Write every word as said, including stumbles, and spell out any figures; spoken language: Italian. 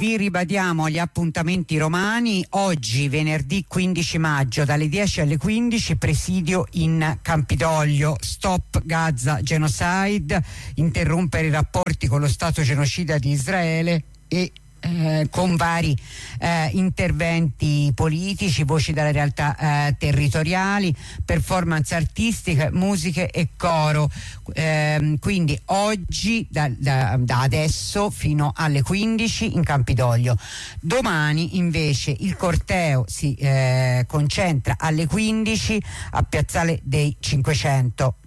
Vi ribadiamo gli appuntamenti romani. Oggi, venerdì quindici maggio, dalle dieci alle quindici, presidio in Campidoglio. Stop Gaza Genocide, interrompere i rapporti con lo Stato genocida di Israele, e Eh, con vari eh, interventi politici, voci dalle realtà eh, territoriali, performance artistiche, musiche e coro. Eh, quindi oggi da, da, da adesso fino alle quindici in Campidoglio. Domani invece il corteo si eh, concentra alle quindici a Piazzale dei Cinquecento